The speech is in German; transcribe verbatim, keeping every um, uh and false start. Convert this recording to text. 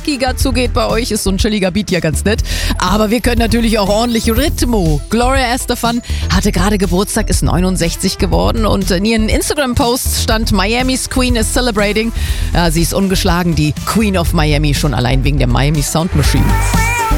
rockiger zugeht bei euch, ist so ein chilliger Beat ja ganz nett. Aber wir können natürlich auch ordentlich Rhythmo. Gloria Estefan hatte gerade Geburtstag, ist neunundsechzig geworden und in ihren Instagram-Posts stand Miami's Queen is celebrating. Ja, sie ist ungeschlagen, die Queen of Miami, schon allein wegen der Miami Sound Machine.